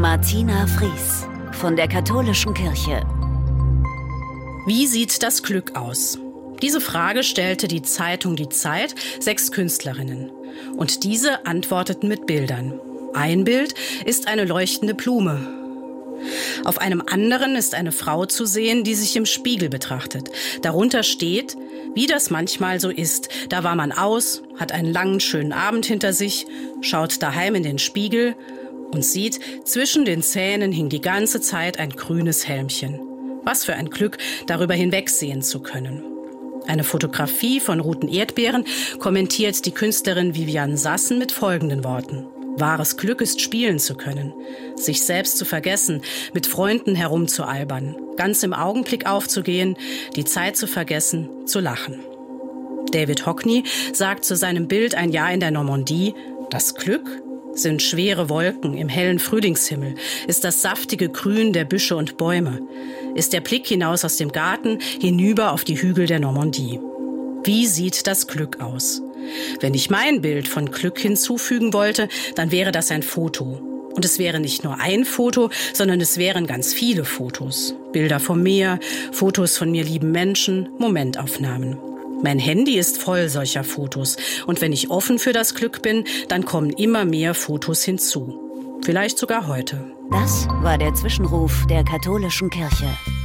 Martina Fries von der Katholischen Kirche. Wie sieht das Glück aus? Diese Frage stellte die Zeitung Die Zeit 6 Künstlerinnen. Und diese antworteten mit Bildern. Ein Bild ist eine leuchtende Blume. Auf einem anderen ist eine Frau zu sehen, die sich im Spiegel betrachtet. Darunter steht, wie das manchmal so ist. Da war man aus, hat einen langen, schönen Abend hinter sich, schaut daheim in den Spiegel und sieht, zwischen den Zähnen hing die ganze Zeit ein grünes Helmchen. Was für ein Glück, darüber hinwegsehen zu können. Eine Fotografie von roten Erdbeeren kommentiert die Künstlerin Vivian Sassen mit folgenden Worten. Wahres Glück ist, spielen zu können, sich selbst zu vergessen, mit Freunden herumzualbern, ganz im Augenblick aufzugehen, die Zeit zu vergessen, zu lachen. David Hockney sagt zu seinem Bild Ein Jahr in der Normandie, das Glück sind schwere Wolken im hellen Frühlingshimmel, ist das saftige Grün der Büsche und Bäume, ist der Blick hinaus aus dem Garten hinüber auf die Hügel der Normandie. Wie sieht das Glück aus? Wenn ich mein Bild von Glück hinzufügen wollte, dann wäre das ein Foto. Und es wäre nicht nur ein Foto, sondern es wären ganz viele Fotos. Bilder vom Meer, Fotos von mir lieben Menschen, Momentaufnahmen. Mein Handy ist voll solcher Fotos. Und wenn ich offen für das Glück bin, dann kommen immer mehr Fotos hinzu. Vielleicht sogar heute. Das war der Zwischenruf der Katholischen Kirche.